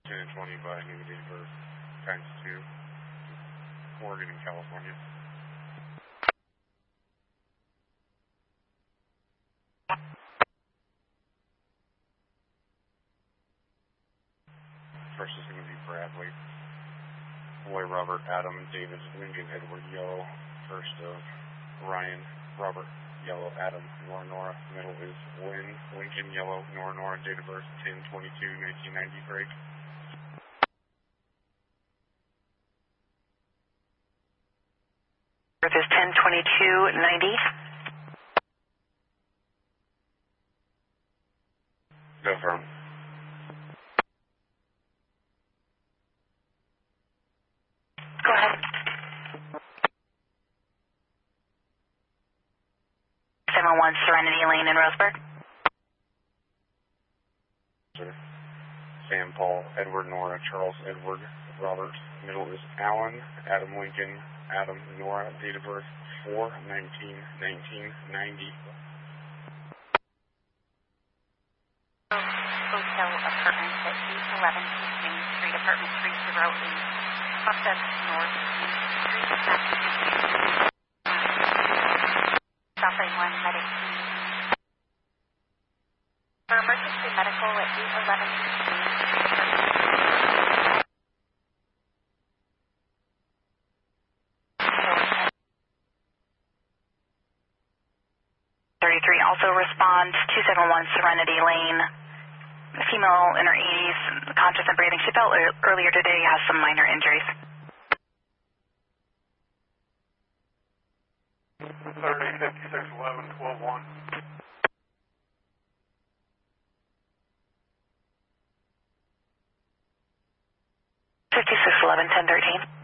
10 and 20 by new date of birth times 2, Oregon and California. First is going to be Bradley, Boy, Robert, Adam, David, Lincoln, Edward, Yellow. First of Ryan, Robert, Yellow, Adam, Nora. Middle is Lynn, Lincoln, Yellow, Nora. Date of birth 10/22/1990. Break. Birth is 10/22/90. Go from. Go ahead. 701 Serenity Lane in Roseburg. Sir. Sam, Paul, Edward, Nora, Charles, Edward, Robert. Middle is Alan, Adam, Lincoln, Adam, Nora. Date of birth 4/19/1990. Hotel Apartments at 811 Main Street, Apartment 308, Prospect North Main Street, Massachusetts. Southway 1 Medic. For emergency medical at 811 Main Street. 33, also respond 271 Serenity Lane. A female in her 80s, conscious and breathing. She fell earlier today, has some minor injuries. 30, 56, 11, 12, 1. 56, 11, 10, 13.